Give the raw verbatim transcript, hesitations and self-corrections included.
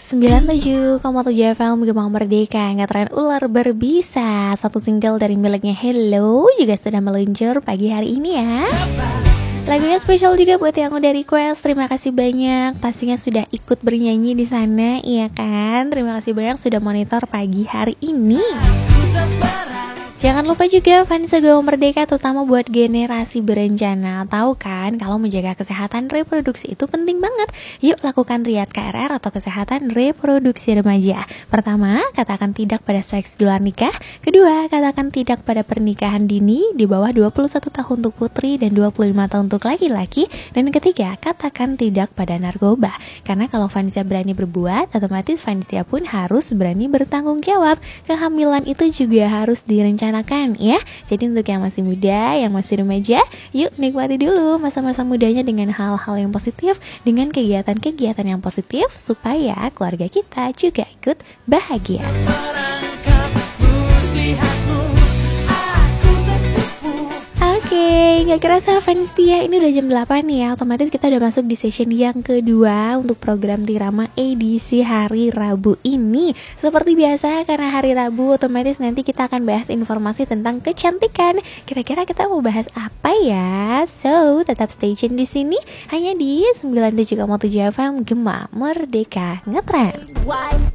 sembilan puluh tujuh koma tujuh F M Gemang Merdeka, ngetren ular berbisa. Satu single dari miliknya Hello juga sudah meluncur pagi hari ini ya. Lagunya spesial juga buat yang udah request. Terima kasih banyak. Pastinya sudah ikut bernyanyi di sana, iya kan? Terima kasih banyak sudah monitor pagi hari ini. Jangan lupa juga Vanessa Gemang Merdeka, terutama buat generasi berencana. Tahu kan kalau menjaga kesehatan reproduksi itu penting banget. Yuk lakukan triad K R R atau kesehatan reproduksi remaja. Pertama, katakan tidak pada seks di luar nikah. Kedua, katakan tidak pada pernikahan dini di bawah dua puluh satu tahun untuk putri dan dua puluh lima tahun untuk laki-laki. Dan ketiga, katakan tidak pada narkoba. Karena kalau Vanessa berani berbuat, otomatis Vanessa pun harus berani bertanggung jawab. Kehamilan itu juga harus direncanakan ya. Jadi untuk yang masih muda, yang masih remaja, yuk nikmati dulu masa-masa mudanya dengan hal-hal yang positif, dengan kegiatan-kegiatan yang positif, supaya keluarga kita juga ikut bahagia. Oke, gak kerasa fans Tia, ini udah jam delapan ya. Otomatis kita udah masuk di session yang kedua untuk program Tirama edisi hari Rabu ini. Seperti biasa, karena hari Rabu otomatis nanti kita akan bahas informasi tentang kecantikan. Kira-kira kita mau bahas apa ya? So, tetap stay tune di sini hanya di sembilan puluh tujuh koma tujuh F M Gemang Merdeka Ngetren.